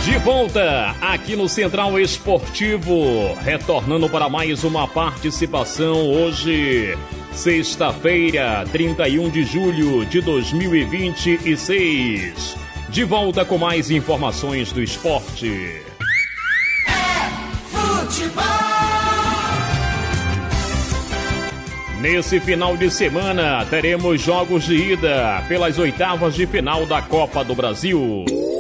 De volta aqui no Central Esportivo, retornando para mais uma participação hoje, sexta-feira, 31 de julho de 2026. De volta com mais informações do esporte. É futebol! Nesse final de semana, teremos jogos de ida pelas oitavas de final da Copa do Brasil.